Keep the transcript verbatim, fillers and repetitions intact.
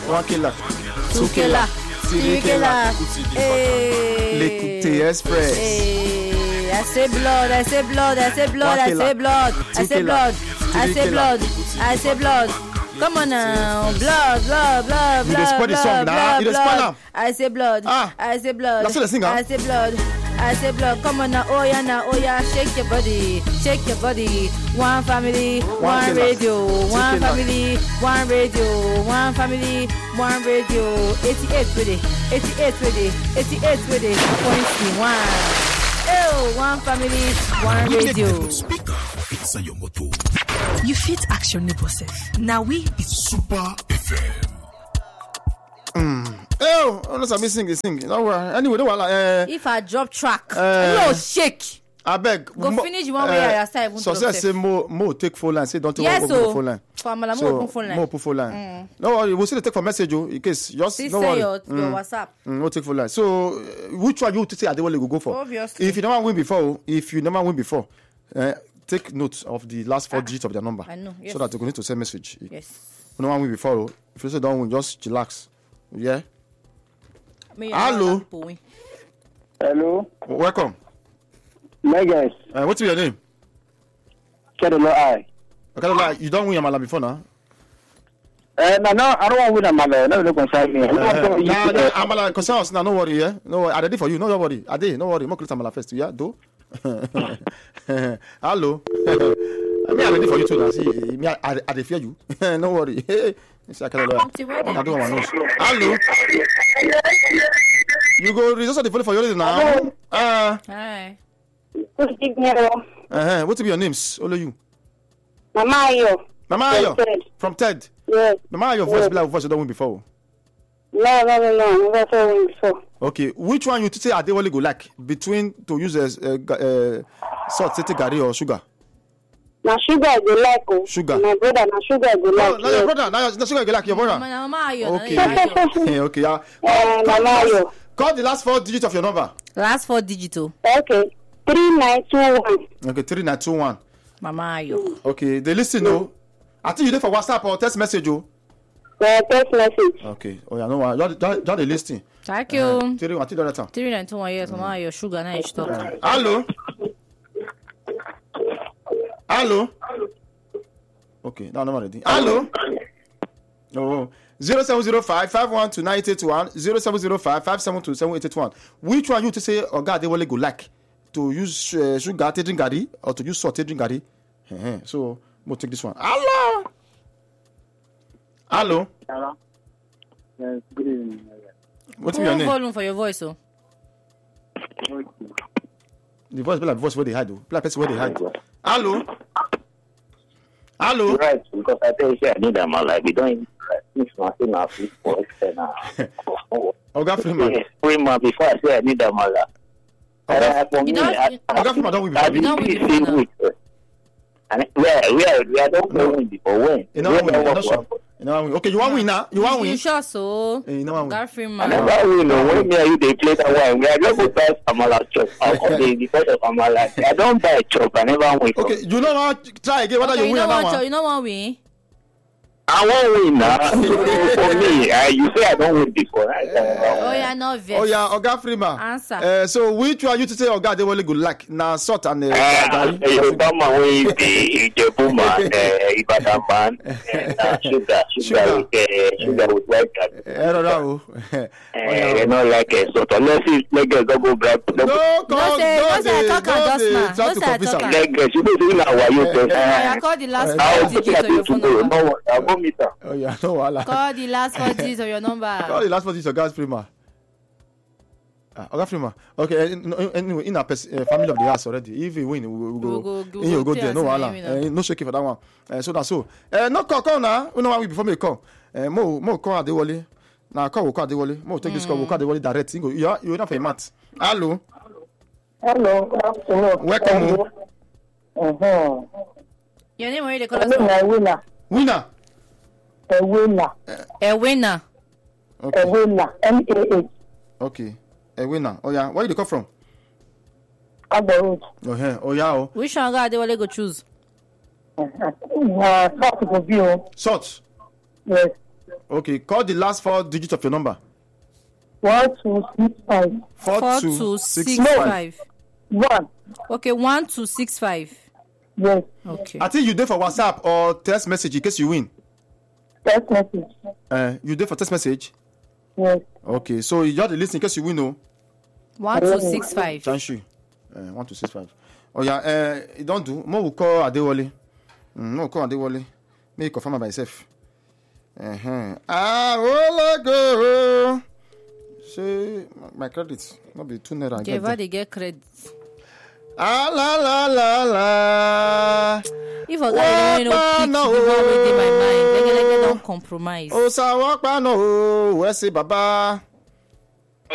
one killer, two killer, three killer. Hey. L'écoutez Express. Hey. I say blood, I say blood, I say blood, I say blood, I say blood, I say blood, I say blood. Come on now, blood, blood, blood, blood, blood, blood, blood. I say blood, I say blood, I say blood, I say blood. Come on now, oh yeah, now, oh yeah, shake your body, shake your body. One family, one radio, one family, one radio, one family, one radio. eighty-eight with it, eighty-eight with it, eighty-eight with it. Point one. Oh, one family, one radio. You fit action neighbor self. Now we be Super F M. Mm. Oh, I'm not sing sing. No worry. Anyway, don't worry. Uh, if I drop track, uh, no shake. I beg. Go mo, finish one way uh, I say. So say more more take phone line. Say don't take yes, so, phone line. For Amala, so, more phone line. More phone line. Mm. No worry. We'll still take for message you in case just Please no say worry. Your, mm. your WhatsApp. Mm, no take phone line. So uh, which one you to say Adewale go go for? Obviously. If you never win before, if you never win before, uh, take note of the last four ah, digits of their number. I know. Yes. So that you need to send message. Yes. You never win before. If you say don't win, just relax. Yeah. Me Hello. Hello. Welcome. My guys. Uh, what's your name? Kedola I. Okay, you don't win Amala before now? Uh, no, no, I don't want to win Amala. No, don't concern me. Uh, nah, nah, Amala, concern us now. No worry, yeah. No worry. I ready for you. No worry. I did. No worry. More close Amala first, yeah. Do. Hello. I mean, I'm ready for you too. Now. See, me, I, I, I fear you. No worry. It's like I don't want to. Hello. You go register the phone for your now. Uh. Hi. Uh-huh. What will be your names? All of you. Mama Ayo. Mama Ayo. From Ted. Yes. Mama Ayo voice, yes. Like voice you don't win before. No, no, no, no. Never win before. Okay. Which one you to say Adewale go like between to use as uh, uh, salt, city gari or sugar? Now sugar I go like. Oh. Sugar. My brother, now sugar I go like. Oh, now your brother, now your sugar I go like your brother. Mama Ayo. Okay. Okay. Yeah. Uh, Mama Ayo. Call the last four digits of your number. Last four digits. Okay. Three nine two one. Okay, three nine two one. Mama Ayo. Okay, they listen. No, I think you did for WhatsApp or text message. Oh. Uh, text message. Okay. Oh yeah, no one. Just, just, just the listing. Thank you. Uh, three one, three dollar time. Three nine two one. Yes, Mama Ayo. Sugar, now it's stop. Hello. Hello. Okay, now I'm ready. Hello. Oh. Zero seven zero five five one two nine eight one zero seven zero five five seven two seven eight eight one. Which one you to say Oga Adewale go like to use uh, sugar to drink gari or to use salt to drink gari? Uh-huh. So we'll take this one. Hello. Hello. Hello. Yes, good evening. What's your name? Volume for your voice, oh. The voice be like voice where they hide, though. Like person where they hide. Hello. Hello. Right, because I tell you, I need them like we don't. This one thing I feel for external. Oga Freeman. Freeman before I say I need them all. Oga Freeman don't win before. You don't win before. And where where we are don't win before when? You know win. You know win. Okay, you want win now? You want win? You sure so? You know win. Oga Freeman. I never win. When me and you they play that one, we are just go buy Amala chop. I'll be the first of Amala. I don't buy chop. I never win. Okay, you know what? Try again. Whether you win or not. You know what win? I won't win now. For me, uh, you say I don't win before. Right? Uh, oh yeah, no vex. Oh yeah, Oga Freeman. Answer. Uh, so which one you to say Oga Adewale go like? Now salt and uh, gari. You come away the Ijebu man, Ibadan man, sugar, sugar with uh, sugar with white garlic. You know, like uh, salt. Unless it's like a double grab. No, no, say, no, say, talk and just man. No, say, talk and. Like she don't know why you talk. I call the last four digits of your phone number. Meter. Oh yeah, no wala. Call the last four digits of your number. Call the last four digits of Oga Freeman. Ah, Oga Freeman. Okay, anyway, in our pers- uh, family of the house already. If we win, we will go. We'll go, in you go there, no wala. Uh, no shaking for that one. Uh, so that's so. Uh, no call, call now. We know why we before me call. Uh, mo, mo call Adewale. Now call, we call Adewale. Mo take mm. this call, we call Adewale direct. You, you, you enough for a mat. Hello. Hello. Good afternoon. Welcome. Uh-huh. Your name where they call us? Winner. Winner. A winner. A winner. Okay. A winner. M A H. Okay. A winner. Oh yeah. Where you come from? Agbo. Oh yeah. Oh yeah. Oh. Which one guy they will go choose? Uh, salt go be. Salt. Yes. Okay, call the last four digits of your number. One two six five. Four, Four two, two six, six five. five. One. Okay, one two six five. Yes. Okay. I think you did for WhatsApp or text message in case you win. Text message. Uh, you did for text message. Yes. Okay, so you just listen in case you win, no? One two six five. Thank you. Uh, one two six five. Oh yeah. Uh, you don't do. Mo will call Adewale. Mm, no, call Adewale. Make confirm by myself. Uh huh. Ah, oh go. Say my credit. Not be two naira. Okay, why they get credit? Ah la la la la. If I got you know, pick the one within my mind, like like don't compromise. Oh, sa wakpa no. Where say baba?